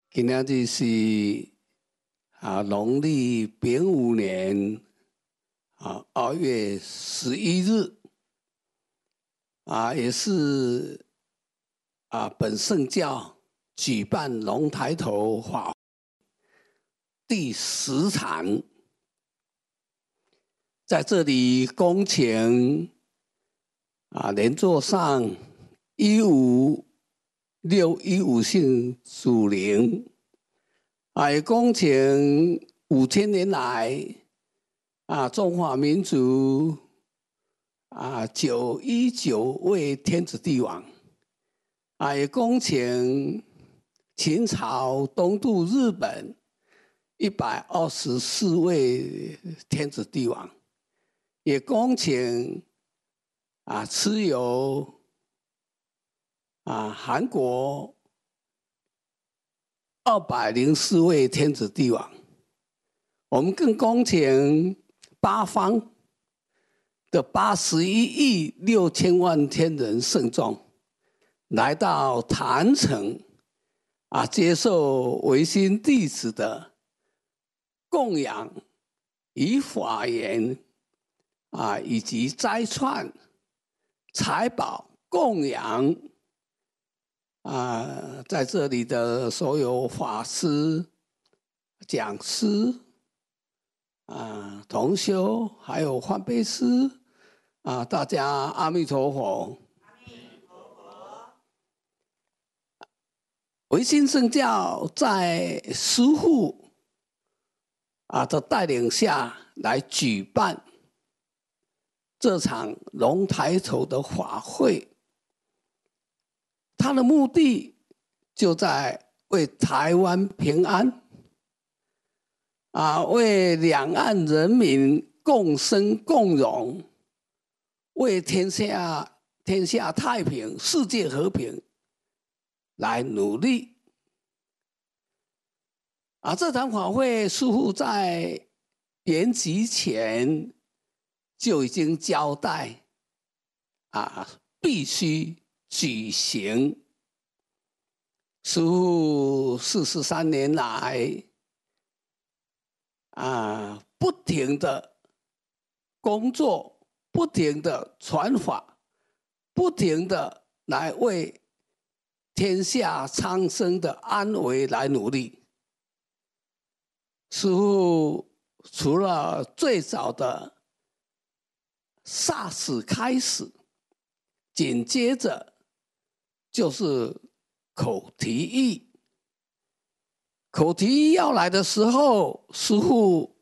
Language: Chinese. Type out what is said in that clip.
今仔日是农历丙午年2月11日也是本圣教举办龙抬头法第10场，在这里恭请莲座上15615姓祖灵，也恭请5000年来中华民族919位天子帝王，也恭请秦朝东渡日本124位天子帝王，也恭请蚩尤韩国204位天子帝王，我们更恭请八方的81亿6千万天人圣众来到坛城接受维新弟子的供养与法言以及斋串财宝供养在这里的所有法师、讲师同修还有换辈师大家阿弥陀佛。 阿弥陀佛。 维新圣教在师父的带领下来举办这场龙抬头的法会，它的目的就在为台湾平安为两岸人民共生共荣，为天下太平、世界和平来努力。这场法会师父在延期前就已经交代必须举行。师父43年来不停的工作，不停的传法，不停的来为天下苍生的安危来努力。师父除了最早的SARS开始，紧接着就是口蹄疫。口蹄疫要来的时候，师父